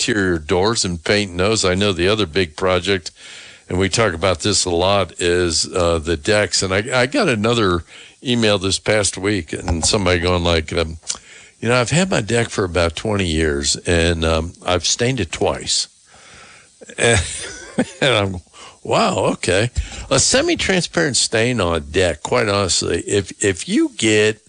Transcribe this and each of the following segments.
interior doors and painting those. I know the other big project, and we talk about this a lot, is the decks. And I got another email this past week, and somebody going like, I've had my deck for about 20 years, and I've stained it twice. And I'm, wow, okay. A semi-transparent stain on a deck, quite honestly, if you get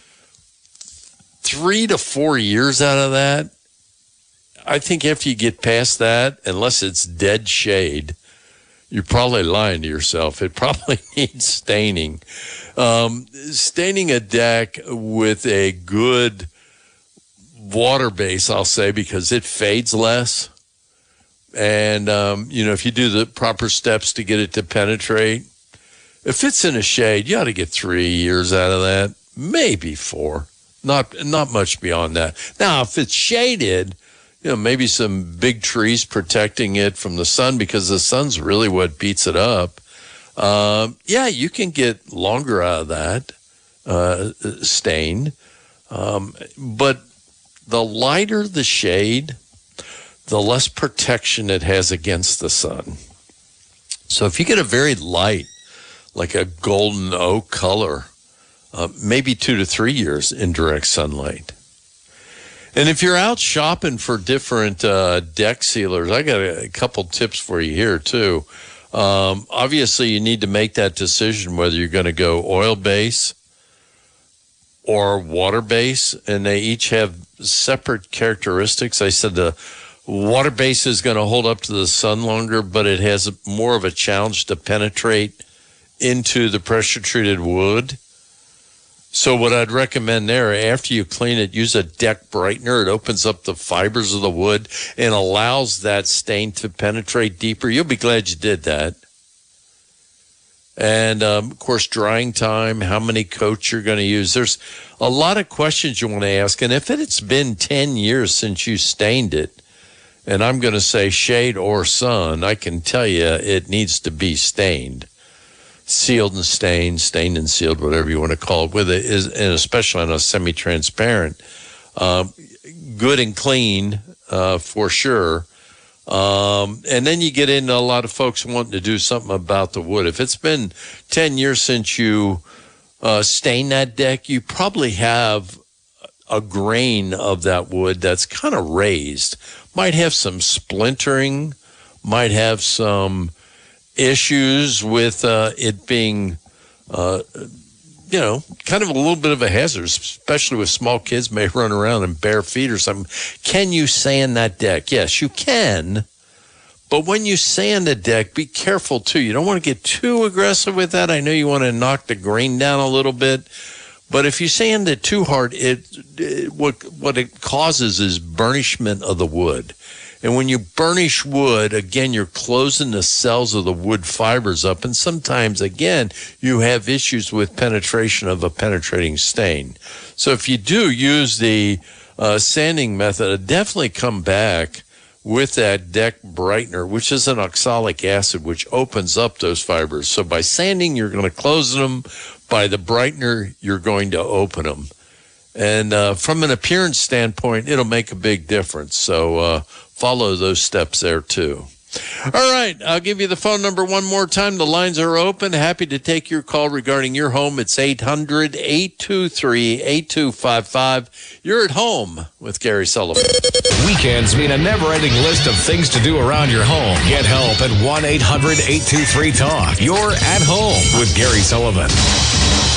3 to 4 years out of that, I think after you get past that, unless it's dead shade, you're probably lying to yourself. It probably needs staining. Staining a deck with a good water base, I'll say, because it fades less. And, if you do the proper steps to get it to penetrate, if it's in a shade, you ought to get 3 years out of that, maybe 4. Not much beyond that. Now, if it's shaded, maybe some big trees protecting it from the sun, because the sun's really what beats it up. You can get longer out of that stain. But the lighter the shade, the less protection it has against the sun. So if you get a very light, like a golden oak color, maybe 2 to 3 years in direct sunlight. And if you're out shopping for different deck sealers, I got a couple tips for you here too. Obviously, you need to make that decision whether you're going to go oil base or water base, and they each have separate characteristics. I said the water base is going to hold up to the sun longer, but it has more of a challenge to penetrate into the pressure-treated wood. So what I'd recommend there, after you clean it, use a deck brightener. It opens up the fibers of the wood and allows that stain to penetrate deeper. You'll be glad you did that. And, of course, drying time, how many coats you're going to use. There's a lot of questions you want to ask. And if it's been 10 years since you stained it, and I'm going to say shade or sun, I can tell you it needs to be stained. Sealed and stained, stained and sealed, whatever you want to call it, with it is, and especially on a semi-transparent, good and clean for sure. And then you get into a lot of folks wanting to do something about the wood. If it's been 10 years since you stained that deck, you probably have a grain of that wood that's kind of raised. Might have some splintering, might have some issues with it being, kind of a little bit of a hazard, especially with small kids may run around in bare feet or something. Can you sand that deck? Yes, you can. But when you sand a deck, be careful, too. You don't want to get too aggressive with that. I know you want to knock the grain down a little bit. But if you sand it too hard, what it causes is burnishment of the wood. And when you burnish wood, again, you're closing the cells of the wood fibers up. And sometimes, again, you have issues with penetration of a penetrating stain. So if you do use the sanding method, definitely come back with that deck brightener, which is an oxalic acid, which opens up those fibers. So by sanding, you're going to close them. By the brightener, you're going to open them. And from an appearance standpoint, it'll make a big difference. So follow those steps there, too. All right, I'll give you the phone number one more time. The lines are open. Happy to take your call regarding your home. It's 800-823-8255. You're at home with Gary Sullivan. Weekends mean a never-ending list of things to do around your home. Get help at 1-800-823-TALK. You're at home with Gary Sullivan.